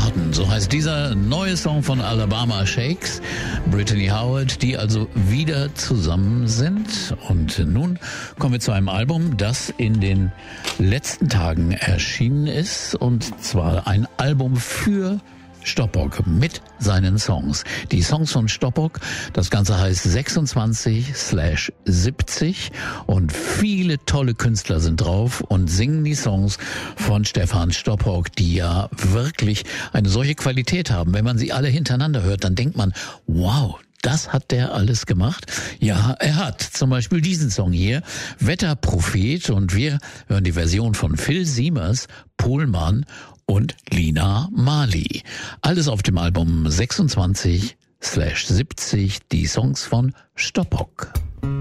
Garden, so heißt dieser neue Song von Alabama Shakes, Brittany Howard, die also wieder zusammen sind. Und nun kommen wir zu einem Album, das in den letzten Tagen erschienen ist, und zwar ein Album für Stoppock mit seinen Songs. Die Songs von Stoppock, das Ganze heißt 26/70 und viele tolle Künstler sind drauf und singen die Songs von Stefan Stoppock, die ja wirklich eine solche Qualität haben. Wenn man sie alle hintereinander hört, dann denkt man, wow, das hat der alles gemacht? Ja, er hat zum Beispiel diesen Song hier, Wetterprophet, und wir hören die Version von Phil Siemers, Pohlmann und Lina Marley. Alles auf dem Album 26/70, die Songs von Stoppock.